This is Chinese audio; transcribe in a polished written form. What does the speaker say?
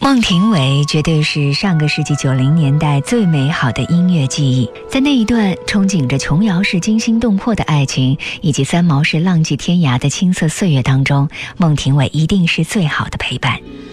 孟庭苇绝对是上个世纪90年代最美好的音乐记忆，在那一段憧憬着琼瑶式惊心动魄的爱情以及三毛式浪迹天涯的青涩岁月当中，孟庭苇一定是最好的陪伴。